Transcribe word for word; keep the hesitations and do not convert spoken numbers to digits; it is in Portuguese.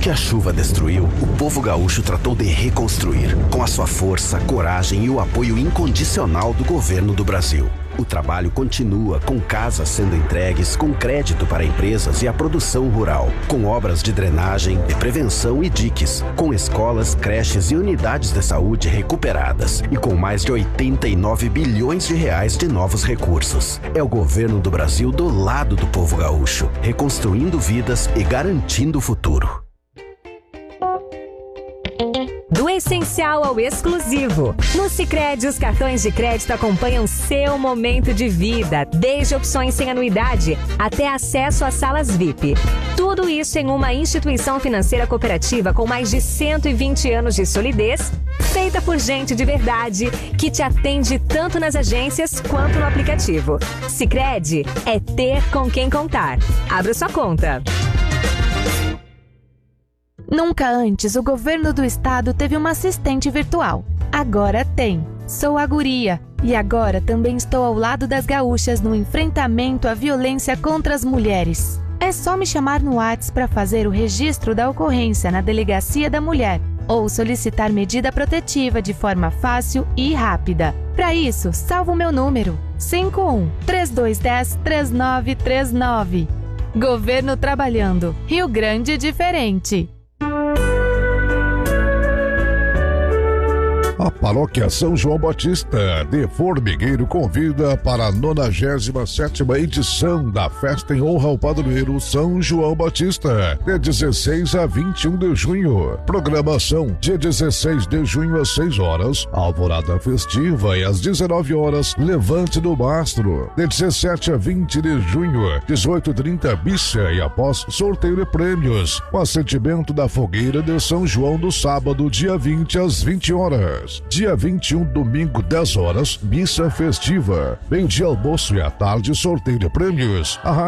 que a chuva destruiu, o povo gaúcho tratou de reconstruir, com a sua força, coragem e o apoio incondicional do governo do Brasil. O trabalho continua, com casas sendo entregues, com crédito para empresas e a produção rural, com obras de drenagem, de prevenção e diques, com escolas, creches e unidades de saúde recuperadas e com mais de oitenta e nove bilhões de reais de novos recursos. É o governo do Brasil do lado do povo gaúcho, reconstruindo vidas e garantindo o futuro. Do essencial ao exclusivo. No Sicredi, os cartões de crédito acompanham seu momento de vida, desde opções sem anuidade até acesso às salas V I P. Tudo isso em uma instituição financeira cooperativa com mais de cento e vinte anos de solidez, feita por gente de verdade, que te atende tanto nas agências quanto no aplicativo. Sicredi é ter com quem contar. Abra sua conta. Nunca antes o governo do estado teve uma assistente virtual. Agora tem. Sou a Guria e agora também estou ao lado das gaúchas no enfrentamento à violência contra as mulheres. É só me chamar no WhatsApp para fazer o registro da ocorrência na Delegacia da Mulher ou solicitar medida protetiva de forma fácil e rápida. Para isso, salva o meu número cinco um, três dois um zero, três nove três nove. Governo trabalhando. Rio Grande diferente. A Paróquia São João Batista de Formigueiro convida para a nonagésima sétima edição da festa em honra ao padroeiro São João Batista, de dezesseis a vinte e um de junho. Programação: dia dezesseis de junho às seis horas, alvorada festiva, e às dezenove horas, levante do mastro. De dezessete a vinte de junho, dezoito e trinta, missa e após sorteio de prêmios, com acendimento da fogueira de São João no sábado, dia vinte às vinte horas. Dia vinte e um, domingo, dez horas, missa festiva. Meio-dia, almoço e à tarde, sorteio de prêmios. A